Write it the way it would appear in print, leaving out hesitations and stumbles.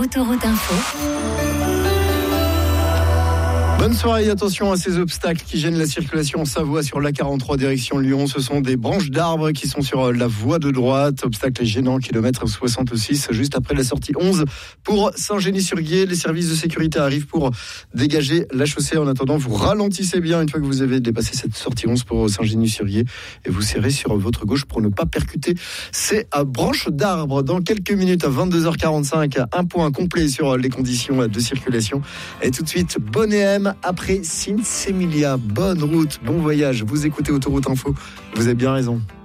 Autoroute Info. Bonne soirée, attention à ces obstacles qui gênent la circulation en Savoie sur l'A43 direction Lyon. Ce sont des branches d'arbres qui sont sur la voie de droite. Obstacle gênant, kilomètre 66, juste après la sortie 11 pour Saint-Gény-sur-Guiers. Les services de sécurité arrivent pour dégager la chaussée. En attendant, vous ralentissez bien une fois que vous avez dépassé cette sortie 11 pour Saint-Gény-sur-Guiers et vous serrez sur votre gauche pour ne pas percuter ces branches d'arbres. Dans quelques minutes, à 22h45, un point complet sur les conditions de circulation. Et tout de suite, Bonnet M après Sinsemilia. Bonne route, bon voyage. Vous écoutez Autoroute Info. Vous avez bien raison.